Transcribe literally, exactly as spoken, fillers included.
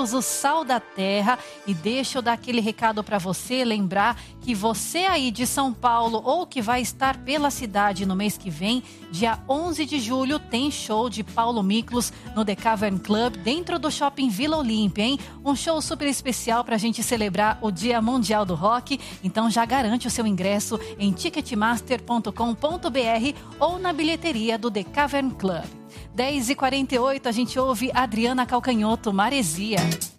Milos, o Sal da Terra. E deixa eu dar aquele recado para você, lembrar que você aí de São Paulo ou que vai estar pela cidade no mês que vem, dia onze de julho, tem show de Paulo Miklos no The Cavern Club, dentro do Shopping Vila Olímpia, hein? Um show super especial pra gente celebrar o Dia Mundial do Rock. Então já garante o seu ingresso em ticketmaster ponto com ponto br ou na bilheteria do The Cavern Club. dez e quarenta e oito, a gente ouve Adriana Calcanhoto, Maresia.